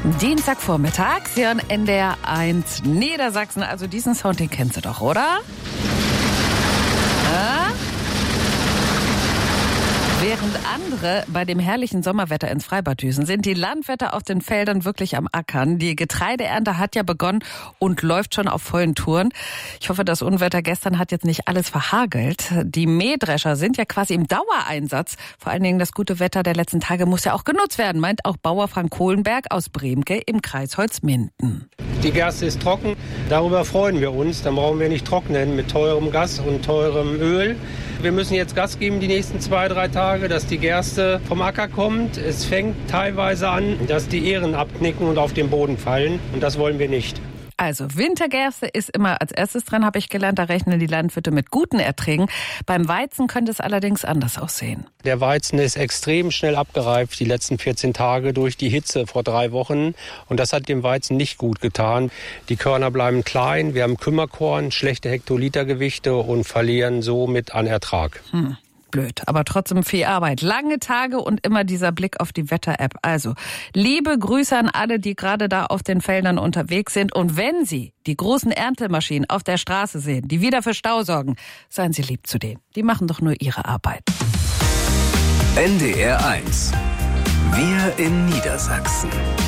Dienstagvormittag, Sie hören NDR 1 Niedersachsen. Also diesen Sound, den kennst du doch, oder? Während andere bei dem herrlichen Sommerwetter ins Freibad düsen, sind die Landwirte auf den Feldern wirklich am Ackern. Die Getreideernte hat ja begonnen und läuft schon auf vollen Touren. Ich hoffe, das Unwetter gestern hat jetzt nicht alles verhagelt. Die Mähdrescher sind ja quasi im Dauereinsatz. Vor allen Dingen das gute Wetter der letzten Tage muss ja auch genutzt werden, meint auch Bauer Frank Kohlenberg aus Bremke im Kreis Holzminden. Die Gerste ist trocken, darüber freuen wir uns. Dann brauchen wir nicht trocknen mit teurem Gas und teurem Öl. Wir müssen jetzt Gas geben die nächsten 2-3 Tage, dass die Gerste vom Acker kommt. Es fängt teilweise an, dass die Ähren abknicken und auf den Boden fallen. Und das wollen wir nicht. Also Wintergerste ist immer als erstes dran, habe ich gelernt. Da rechnen die Landwirte mit guten Erträgen. Beim Weizen könnte es allerdings anders aussehen. Der Weizen ist extrem schnell abgereift die letzten 14 Tage durch die Hitze vor 3 Wochen. Und das hat dem Weizen nicht gut getan. Die Körner bleiben klein, wir haben Kümmerkorn, schlechte Hektolitergewichte und verlieren somit an Ertrag. Blöd, aber trotzdem viel Arbeit. Lange Tage und immer dieser Blick auf die Wetter-App. Also, liebe Grüße an alle, die gerade da auf den Feldern unterwegs sind. Und wenn Sie die großen Erntemaschinen auf der Straße sehen, die wieder für Stau sorgen, seien Sie lieb zu denen. Die machen doch nur ihre Arbeit. NDR 1. Wir in Niedersachsen.